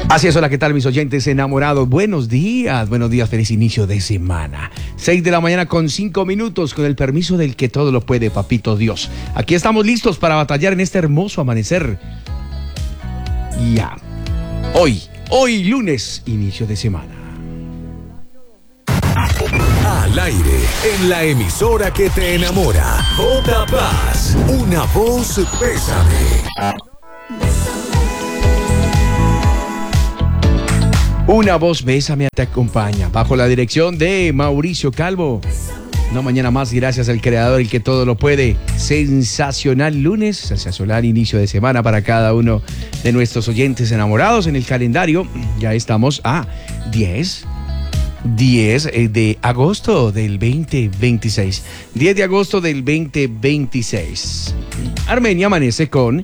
Así es, hola, ¿qué tal mis oyentes enamorados? Buenos días, feliz inicio de semana. 6 de la mañana con 5 minutos, con el permiso del que todo lo puede, papito Dios. Aquí estamos listos para batallar en este hermoso amanecer. Ya, hoy lunes, inicio de semana. Al aire, en la emisora que te enamora, J Paz, una voz Bésame. Una voz Bésame te acompaña, bajo la dirección de Mauricio Calvo. Una mañana más, gracias al creador, el que todo lo puede. Sensacional lunes, sensacional inicio de semana para cada uno de nuestros oyentes enamorados. En el calendario ya estamos a 10 de agosto del 2026. 10 de agosto del 2026. Armenia amanece con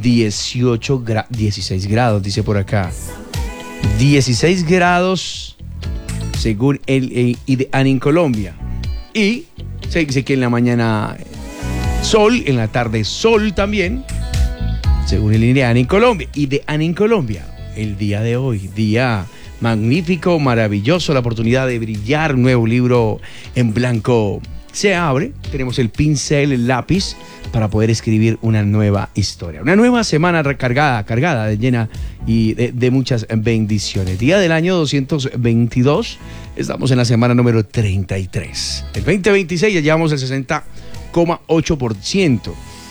16 grados, dice por acá. 16 grados según el IDEAN en Colombia. Y se dice que en la mañana sol, en la tarde sol también, según el IDEAN en Colombia. IDEAN en Colombia, el día de hoy, día magnífico, maravilloso, la oportunidad de brillar, un nuevo libro en blanco se abre, tenemos el pincel, el lápiz para poder escribir una nueva historia. Una nueva semana cargada, llena y de muchas bendiciones. Día del año 222, estamos en la semana número 33. El 2026 ya llevamos el 60,8%.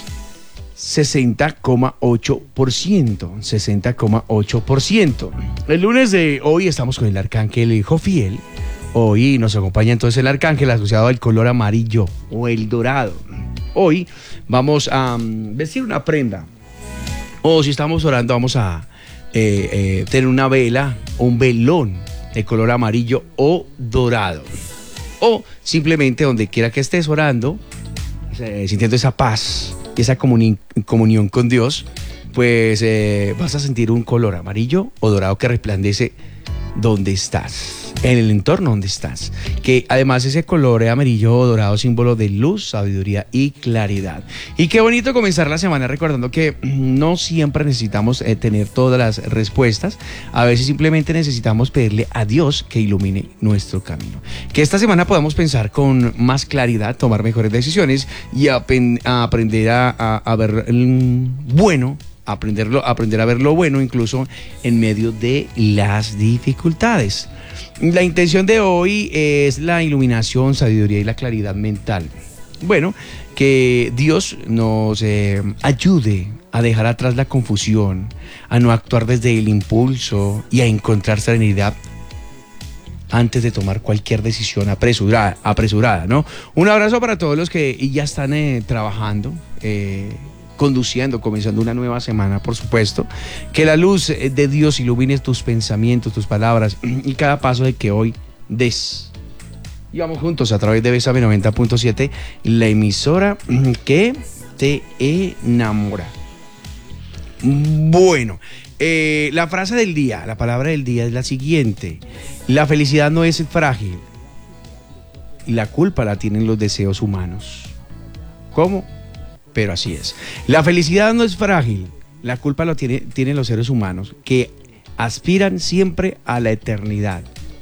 60,8%. El lunes de hoy estamos con el arcángel Jofiel. Hoy nos acompaña entonces el arcángel asociado al color amarillo o el dorado. Hoy vamos a vestir una prenda. O si estamos orando, vamos a tener una vela o un velón de color amarillo o dorado. O simplemente donde quiera que estés orando, sintiendo esa paz y esa comunión con Dios, pues vas a sentir un color amarillo o dorado que resplandece donde estás, en el entorno donde estás, que además ese color amarillo o dorado, símbolo de luz, sabiduría y claridad. Y qué bonito comenzar la semana recordando que no siempre necesitamos tener todas las respuestas. A veces simplemente necesitamos pedirle a Dios que ilumine nuestro camino, que esta semana podamos pensar con más claridad, tomar mejores decisiones y aprender a ver bueno, aprender a ver lo bueno incluso en medio de las dificultades. La intención de hoy es la iluminación, sabiduría y la claridad mental. Bueno, que Dios nos ayude a dejar atrás la confusión, a no actuar desde el impulso y a encontrar serenidad antes de tomar cualquier decisión apresurada, ¿no? Un abrazo para todos los que ya están trabajando, conduciendo, comenzando una nueva semana, por supuesto. Que la luz de Dios ilumine tus pensamientos, tus palabras y cada paso de que hoy des. Y vamos juntos a través de Bésame 90.7, la emisora que te enamora. Bueno, la frase del día, la palabra del día es la siguiente: la felicidad no es frágil y la culpa la tienen los deseos humanos. ¿Cómo? Pero así es. La felicidad no es frágil, la culpa lo tienen los seres humanos que aspiran siempre a la eternidad.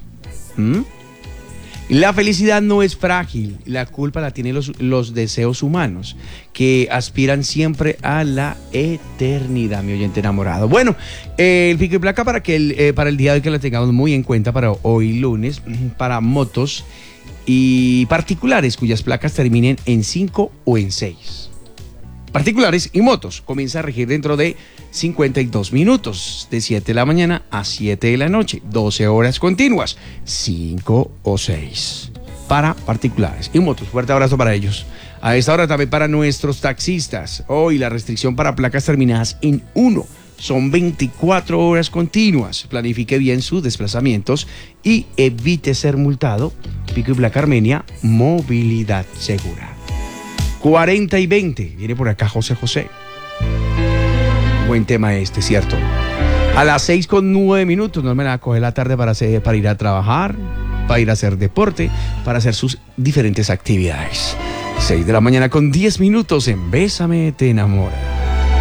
La felicidad no es frágil, la culpa la tienen los deseos humanos que aspiran siempre a la eternidad, mi oyente enamorado. Bueno, el pico y placa para el día de hoy, que lo tengamos muy en cuenta para hoy lunes, para motos y particulares cuyas placas terminen en 5 o en 6. Particulares y motos comienza a regir dentro de 52 minutos, de 7 de la mañana a 7 de la noche, 12 horas continuas, 5 o 6 para particulares y motos. Fuerte abrazo para ellos. A esta hora también para nuestros taxistas. Hoy la restricción para placas terminadas en 1 son 24 horas continuas. Planifique bien sus desplazamientos y evite ser multado. Pico y placa Armenia, movilidad segura. 40 y 20, viene por acá José. Buen tema este, ¿cierto? A las 6:09, no me la coge la tarde para ir a trabajar, para ir a hacer deporte, para hacer sus diferentes actividades. 6 de la mañana con 10 minutos en Bésame te enamora.